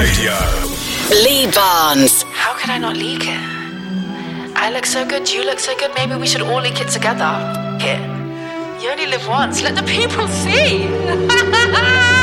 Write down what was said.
Radio. Lee Barnes. How could I not leak it? I look so good, you look so good, maybe we should all leak it together. You only live once, let the people see.